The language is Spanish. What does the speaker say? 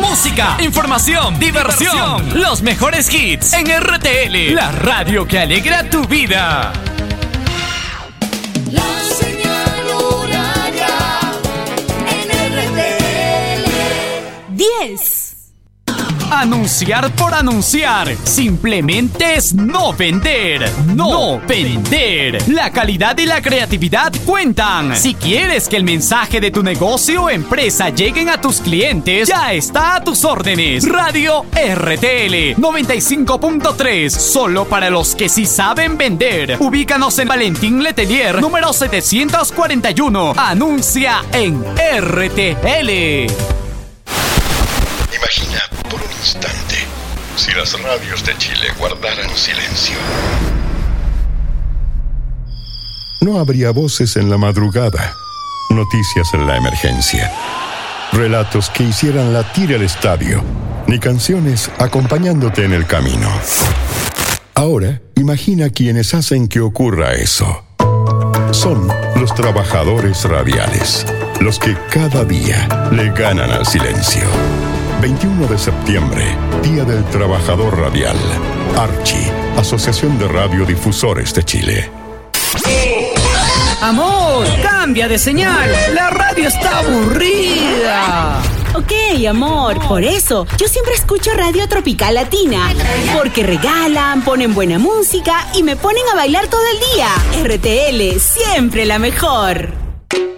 música, información, diversión, los mejores hits en RTL, la radio que alegra tu vida. La señal horaria en RTL. 10. Anunciar por anunciar simplemente es no vender. No vender. La calidad y la creatividad cuentan. Si quieres que el mensaje de tu negocio o empresa lleguen a tus clientes, ya está a tus órdenes. Radio RTL 95.3, solo para los que sí saben vender. Ubícanos en Valentín Letelier, número 741. Anuncia en RTL. Imagina por un instante si las radios de Chile guardaran silencio. No habría voces en la madrugada, noticias en la emergencia, relatos que hicieran latir el estadio, ni canciones acompañándote en el camino. Ahora, imagina quienes hacen que ocurra eso. Son los trabajadores radiales, los que cada día le ganan al silencio. 21 de septiembre, Día del Trabajador Radial. Archi, Asociación de Radiodifusores de Chile. Amor, cambia de señal. La radio está aburrida. Ok, amor, por eso yo siempre escucho Radio Tropical Latina, porque regalan, ponen buena música y me ponen a bailar todo el día. RTL, siempre la mejor.